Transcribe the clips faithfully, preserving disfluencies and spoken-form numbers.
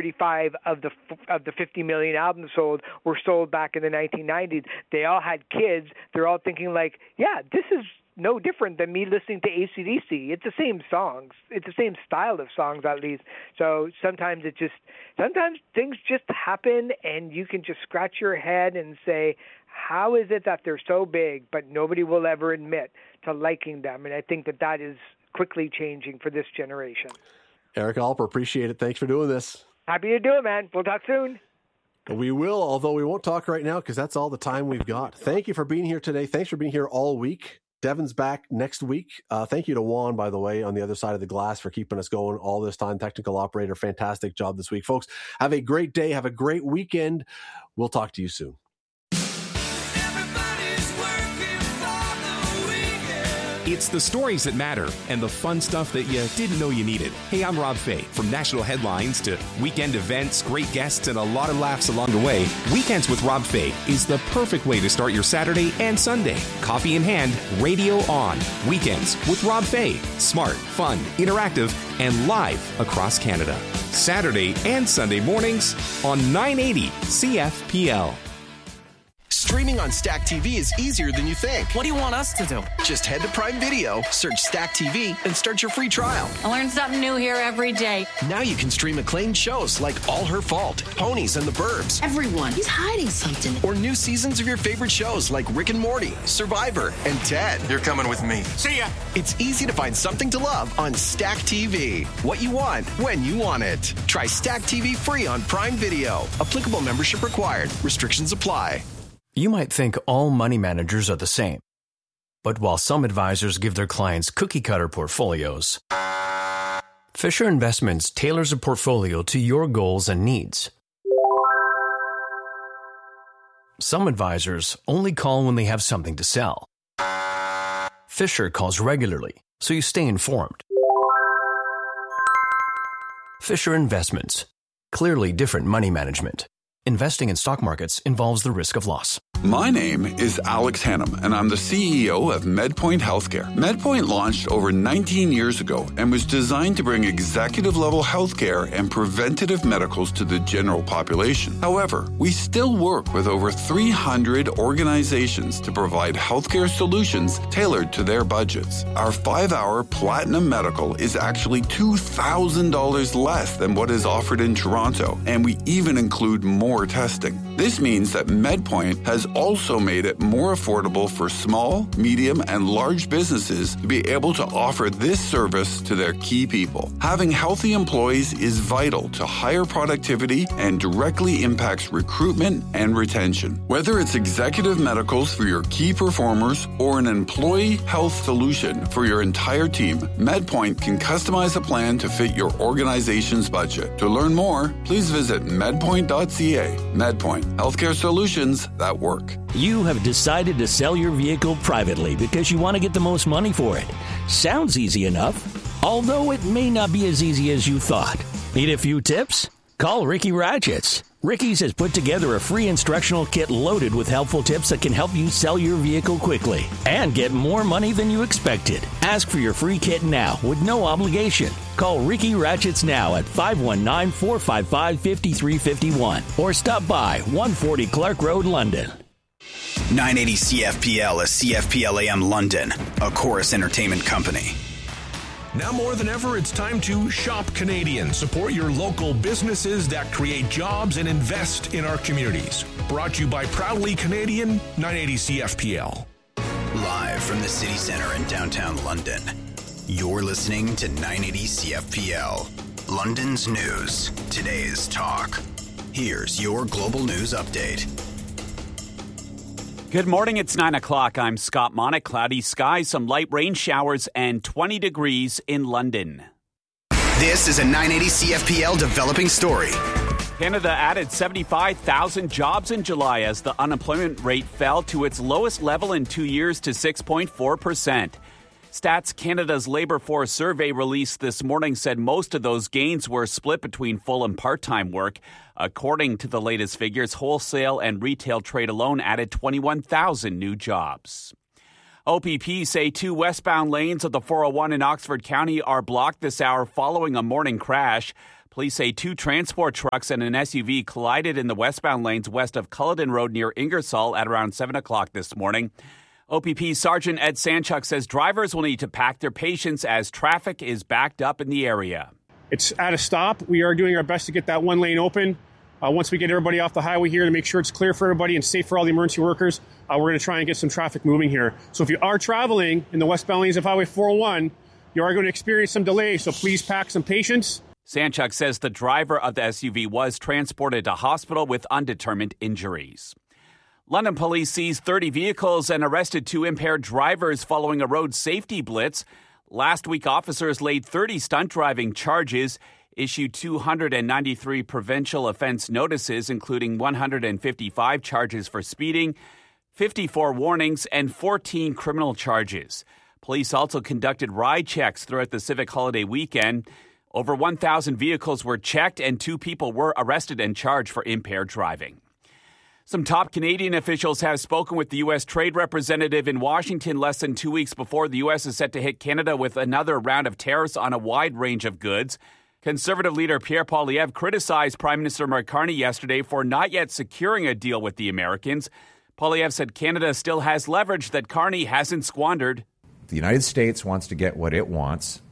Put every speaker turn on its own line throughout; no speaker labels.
thirty-five of the of the fifty million albums sold were sold back in the nineteen nineties. They all had kids. They're all thinking like, yeah, this is no different than me listening to A C D C. It's the same songs. It's the same style of songs, at least. So sometimes it just, sometimes things just happen, and you can just scratch your head and say, how is it that they're so big, but nobody will ever admit to liking them? And I think that that is quickly changing for this generation.
Eric Alper, appreciate it. Thanks for doing this.
Happy to do it, man. We'll talk soon.
We will, although we won't talk right now because that's all the time we've got. Thank you for being here today. Thanks for being here all week. Devin's back next week. Uh, thank you to Juan, by the way, on the other side of the glass for keeping us going all this time. Technical operator, fantastic job this week. Folks, have a great day. Have a great weekend. We'll talk to you soon.
It's the stories that matter and the fun stuff that you didn't know you needed. Hey, I'm Rob Fay. From national headlines to weekend events, great guests, and a lot of laughs along the way, Weekends with Rob Fay is the perfect way to start your Saturday and Sunday. Coffee in hand, radio on. Weekends with Rob Fay. Smart, fun, interactive, and live across Canada. Saturday and Sunday mornings on nine eighty C F P L.
Streaming on Stack T V is easier than you think.
What do you want us to do?
Just head to Prime Video, search Stack T V, and start your free trial.
I learn something new here every day.
Now you can stream acclaimed shows like All Her Fault, Ponies and the Burbs.
Everyone, he's hiding something.
Or new seasons of your favorite shows like Rick and Morty, Survivor, and Ted.
You're coming with me.
See ya! It's easy to find something to love on Stack T V. What you want, when you want it. Try Stack T V free on Prime Video. Applicable membership required. Restrictions apply.
You might think all money managers are the same. But while some advisors give their clients cookie-cutter portfolios, Fisher Investments tailors a portfolio to your goals and needs. Some advisors only call when they have something to sell. Fisher calls regularly, so you stay informed. Fisher Investments. Clearly different money management. Investing in stock markets involves the risk of loss.
My name is Alex Hannum, and I'm the C E O of MedPoint Healthcare. MedPoint launched over nineteen years ago and was designed to bring executive-level healthcare and preventative medicals to the general population. However, we still work with over three hundred organizations to provide healthcare solutions tailored to their budgets. Our five-hour Platinum Medical is actually two thousand dollars less than what is offered in Toronto, and we even include more testing. This means that MedPoint has also made it more affordable for small, medium, and large businesses to be able to offer this service to their key people. Having healthy employees is vital to higher productivity and directly impacts recruitment and retention. Whether it's executive medicals for your key performers or an employee health solution for your entire team, MedPoint can customize a plan to fit your organization's budget. To learn more, please visit medpoint dot c a. MedPoint, healthcare solutions that work.
You have decided to sell your vehicle privately because you want to get the most money for it. Sounds easy enough, although it may not be as easy as you thought. Need a few tips? Call Ricky Ratchets. Ricky's has put together a free instructional kit loaded with helpful tips that can help you sell your vehicle quickly and get more money than you expected. Ask for your free kit now with no obligation. Call Ricky Ratchets now at five one nine, four five five, five three five one or stop by one forty Clark Road, London.
nine eighty C F P L is C F P L A M London, a Chorus Entertainment company.
Now more than ever, it's time to shop Canadian. Support your local businesses that create jobs and invest in our communities. Brought to you by Proudly Canadian, nine eighty C F P L.
Live from the City Centre in downtown London, you're listening to nine eighty C F P L. London's news, today's talk. Here's your global news update.
Good morning, it's nine o'clock. I'm Scott Monick. Cloudy skies, some light rain showers, and twenty degrees in London.
This is a nine eighty C F P L developing story.
Canada added seventy-five thousand jobs in July as the unemployment rate fell to its lowest level in two years to six point four percent. Stats Canada's Labour Force survey released this morning said most of those gains were split between full and part-time work. According to the latest figures, wholesale and retail trade alone added twenty-one thousand new jobs. O P P say two westbound lanes of the four oh one in Oxford County are blocked this hour following a morning crash. Police say two transport trucks and an S U V collided in the westbound lanes west of Culloden Road near Ingersoll at around seven o'clock this morning. O P P Sergeant Ed Sanchuk says drivers will need to pack their patience as traffic is backed up in the area.
It's at a stop. We are doing our best to get that one lane open. Uh, once we get everybody off the highway here to make sure it's clear for everybody and safe for all the emergency workers, uh, we're going to try and get some traffic moving here. So if you are traveling in the westbound lanes of Highway four oh one, you are going to experience some delays, so please pack some patience.
Sanchuk says the driver of the S U V was transported to hospital with undetermined injuries. London police seized thirty vehicles and arrested two impaired drivers following a road safety blitz. Last week, officers laid thirty stunt driving charges, issued two hundred ninety-three provincial offense notices, including one hundred fifty-five charges for speeding, fifty-four warnings, and fourteen criminal charges. Police also conducted ride checks throughout the civic holiday weekend. Over one thousand vehicles were checked and two people were arrested and charged for impaired driving. Some top Canadian officials have spoken with the U S trade representative in Washington less than two weeks before the U S is set to hit Canada with another round of tariffs on a wide range of goods. Conservative leader Pierre Poilievre criticized Prime Minister Mark Carney yesterday for not yet securing a deal with the Americans. Poilievre said Canada still has leverage that Carney hasn't squandered.
The United States wants to get what it wants.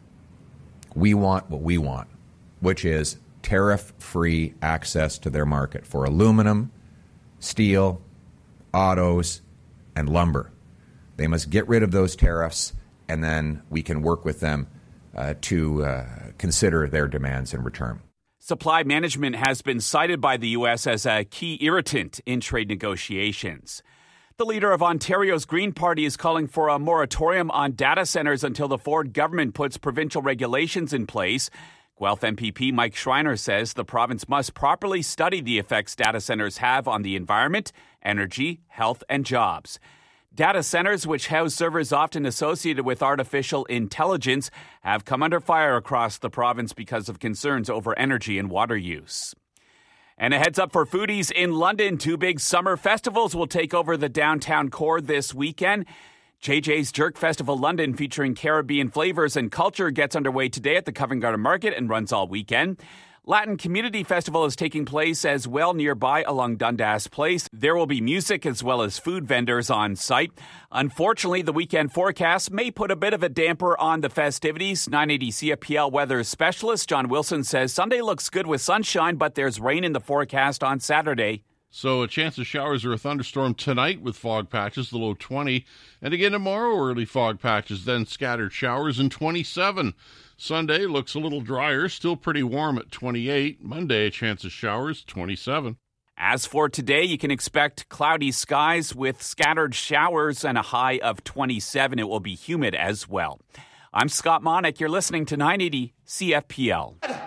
We want what we want, which is tariff-free access to their market for aluminum, steel, autos, and lumber. They must get rid of those tariffs, and then we can work with them uh, to uh, consider their demands in return.
Supply management has been cited by the U S as a key irritant in trade negotiations. The leader of Ontario's Green Party is calling for a moratorium on data centers until the Ford government puts provincial regulations in place. Guelph M P P Mike Schreiner says the province must properly study the effects data centers have on the environment, energy, health, and jobs. Data centers, which house servers often associated with artificial intelligence, have come under fire across the province because of concerns over energy and water use. And a heads up for foodies in London. Two big summer festivals will take over the downtown core this weekend. J J's Jerk Festival London, featuring Caribbean flavors and culture, gets underway today at the Covent Garden Market and runs all weekend. Latin Community Festival is taking place as well nearby along Dundas Place. There will be music as well as food vendors on site. Unfortunately, the weekend forecast may put a bit of a damper on the festivities. nine eighty C F P L weather specialist John Wilson says Sunday looks good with sunshine, but there's rain in the forecast on Saturday.
So a chance of showers or a thunderstorm tonight with fog patches, the low twenty. And again tomorrow, early fog patches, then scattered showers and twenty-seven. Sunday looks a little drier, still pretty warm at twenty-eight. Monday, a chance of showers, twenty-seven.
As for today, you can expect cloudy skies with scattered showers and a high of twenty-seven. It will be humid as well. I'm Scott Monick. You're listening to nine eighty C F P L.